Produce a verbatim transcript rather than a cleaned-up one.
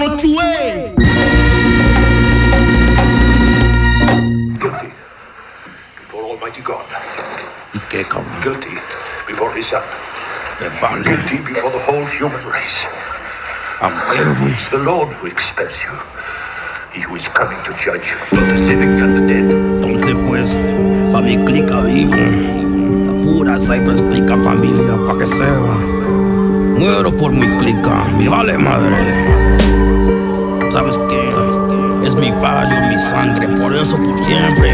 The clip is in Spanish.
Guilty before Almighty God. ¿Y qué, cabrón? Guilty before His Son. Me vale. Guilty before the whole human race. A huevo. It's the Lord who expels you. He who is coming to judge both the living and the dead. Entonces, pues, pa' mi clica vivo. La pura Cypress clica familia, pa' que sepa. Muero por mi clica, me vale madre. ¿Sabes qué? Es mi fallo, mi sangre, por eso por siempre.